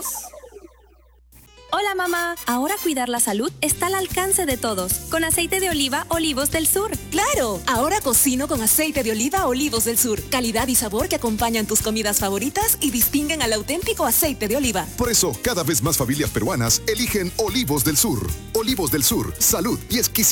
es... Hola mamá, ahora cuidar la salud está al alcance de todos, con aceite de oliva Olivos del Sur. ¡Claro! Ahora cocino con aceite de oliva Olivos del Sur. Calidad y sabor que acompañan tus comidas favoritas y distinguen al auténtico aceite de oliva. Por eso, cada vez más familias peruanas eligen Olivos del Sur. Olivos del Sur, salud y exquisitez.